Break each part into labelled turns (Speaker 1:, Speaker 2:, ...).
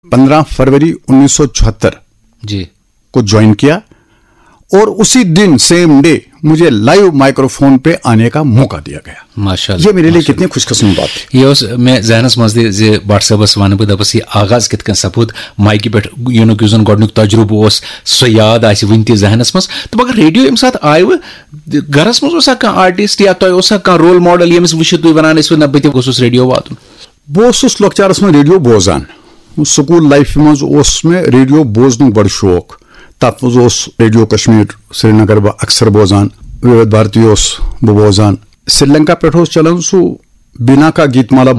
Speaker 1: 15 फरवरी 1974
Speaker 2: जी
Speaker 1: को ज्वाइन किया और उसी दिन सेम डे मुझे लाइव माइक्रोफोन पे आने का मौका दिया गया.
Speaker 2: माशाअल्लाह,
Speaker 1: ये मेरे लिए कितनी खुशकिस्मत बात थी.
Speaker 2: ये मैं जहनस मज व्हाट्सएपस वन बह दपस ये आगाज कित कन सपूद माइक पे यूनुक यूजन गोडनुक तजुर्बह सो याद आसि वन त जहनस मज. तो मगर रेडियो यम साथ आयो घरस मज ओसा कह आर्टिस्ट या तो ओसा कह रोल मॉडल यमस वुच तुय वनान इस न बत गोसुस रेडियो वातुन.
Speaker 1: बह ओसुस लॉकचारस में रेडियो बोजान. स्कूल लाइफ मज ओस में रेडियो बोजनुक बड़ शौक. तथ मज रेडियो कश्मीर श्रीनगर बह अक्सर बोजान. विविध भारती बह बोजान. श्रीलंका पे चलान सू बिना का गीत माला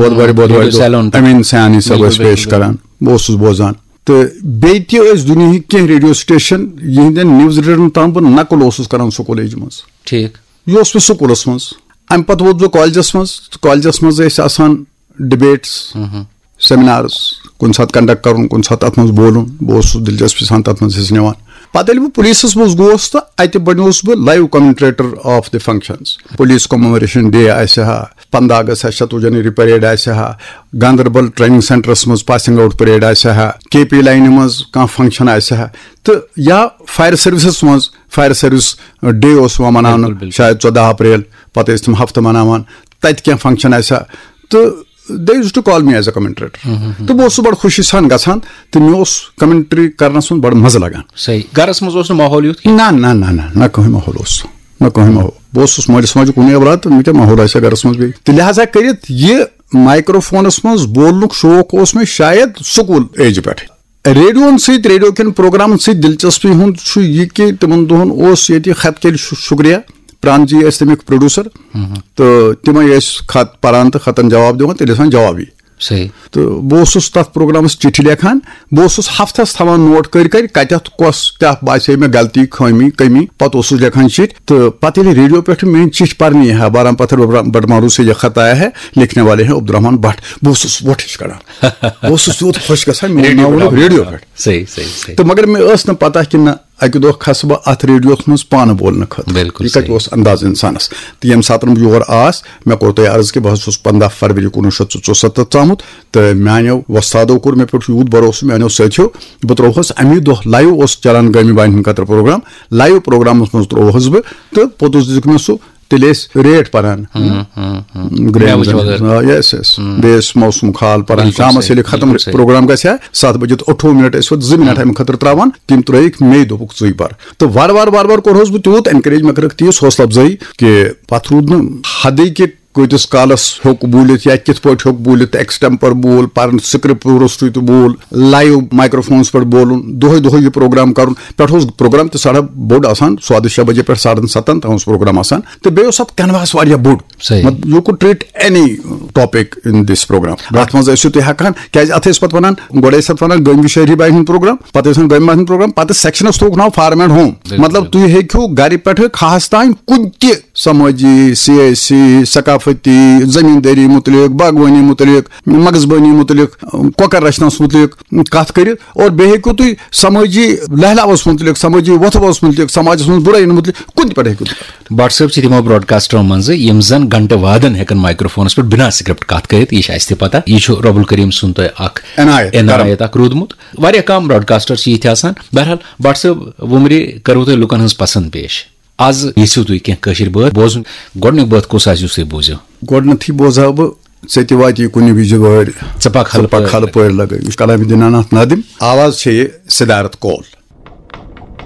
Speaker 1: बहुत अमीन सयानी सब पेश करान बह बोजान. तो बेत दुनिया कह रेडियो स्टेशन यहद न्यूज रीडर तम बह नकल करान स्कूलेज मज.
Speaker 2: ठीक
Speaker 1: यह स्कूलस मज. अम पे वोत बह कॉलेजस मज डिबेट्स सेमिनार्स कुन सात कंडक्ट करुन कुन सात अत मज बोलुन. बह दिलचस्पी सान तथ मज हिस्सा निवान. पत्ते बह पुलिस मज गोस तो अत बनियोस बह live commentator of the functions. Police commemoration day आहा 15 अगस्त 27 जनवरी परेड आहा गांदरबल ट्रेनिंग सेंटरस मज पासिंग आउट परेड आहा KP लाइन मज कह फंक्शन आहा तो या फायर सर्विस मज फायर सर्विस डे मनान शायद 14 अप्रैल पत्ते तम हफ्त मनावान तत क्या फंक्शन आहा तो they used to call me as a commentator. तो बह बड़ खुशी सान गसान तो मे कमेंट्री करनस मन बड़ मजा लगान.
Speaker 2: सही घरस मज माहौल युत
Speaker 1: ना ना ना ना ना कहीं माहौल ना कहीं माहौल. बह मलिस माजे कुन अवरात तो मे माहौल आ घरस मज तो लिहाजा कर ये माइक्रोफोनस मज बोलनुक शौक में शायद स्कूल एज पे. रेडियो सत रेडियो कन प्रोग्राम सत दिलचस्पी हुंद यह कि तिमन दोहन खत के शुक्रिया. प्राण जी तमिक प्रोड्यूसर तो तम खत पान तो खतन जवाब दिवान तेल जवाब
Speaker 2: सही. तो
Speaker 1: बह तथ प्रोग्रामस चिट्ठी लेखान बह हफ्तस थवान नोट कर कत कस क्या बासे मे गलती खमी कमी पे लेखान चिट्ठ. तो पे रेडियो पे मेरी चिट्ठ पढ़नी है बाराम पत्थर बटमारू से यह खत आया है लिखने वाले हैं अब्दुर्रहमान भट्ट. बह वोट कड़ान बह यूत खुश गसान रेडियो पे.
Speaker 2: सही सही.
Speaker 1: तो मगर मे न पता कि न अक दह खस बह अत रेडियो मज पान बोलने खतर कत अंदाज इंसानस. तो ये सात बह योर आस मे कोर तुम अर्ज कि बह 15 फरवरी 1974 आमुत. तो मानो वस्तादो कोर मे पे यूत भरोस मानो साथियों बह त्रोहस अमी दह लाइव चलान गमी बानी खतर प्रोग्राम लाइव प्रोग्राम मज त्रोहस बह तो पोत दिख मे सू तेल रेट पान बेस मौसम खाल पान शामस ये खत्म प्रोग्राम ग 7 बजे 28 मिनट 2 मिनट अमे खतर त्रावान तम त्रिक मे दोपुक ज पर. तो वार वार वार वार कोरहस बह तूत एनकरेज मे करक तीस हौसला अफजाई कि पत रूद न हद कि कतिस कालस होक बोलित या कित पट होक बोलित एक्सटेम्पर बोल पान स्क्रिप्ट रोस्टू तो बोल लाइव माइक्रोफोन्स पे बोलुन दोहे दोहे यह प्रोग्राम कर पे प्रोग्राम तो साढ़ा बोड़ आसान 6 बजे पे 7:30 तक प्रोग्राम आसान. तो बे canvas Waria बोड़ you could treat any topic in this programme अत मज तुम हेकान क्या अत पे वन गोड़े वन गमी शहरी बाई हूँ प्रोग्राम पे गमी बाई प्रोग्राम पे सेक्शनस थोक नाव फार्म एंड होम. मतलब तुम हेक्यू गर पे खास तान कुन त समाजी सियासी सकाफती जमींदारी मुतलिक बागवानी मुतलिक मगजबानी मुतलिक कोकर रचनस मुतलिक कत कर और बे हेक्यू तुम समाजी लहलावस मुतलिक समाजी वथवस मुतलिक समाज मज बुराई मुतलिक कुन पे हेक्यू.
Speaker 2: व्हाट्सएप से तमो ब्रॉडकास्टरों मज यम जन घंटे वादन हेकन माइक्रोफोनस पे बिना स्क्रिप्ट कत कर यह पता यह रबुल करीम सुन एनायत रूदमुत. वारिया कम ब्रॉडकास्टर ये आसान. बहरहाल व्हाट्सएप वुमरे करो तो लुकन हज पसंद पेश. आज यीशु तुम कह बात बोजन गोडनुक बात कस तुम बोजो
Speaker 1: गोडनथी बोजा बह े वात कुन विज वर
Speaker 2: च पख
Speaker 1: हल पड़ लगे कलामी दीनानाथ नादिम. आवाज ये सिदारत कौल.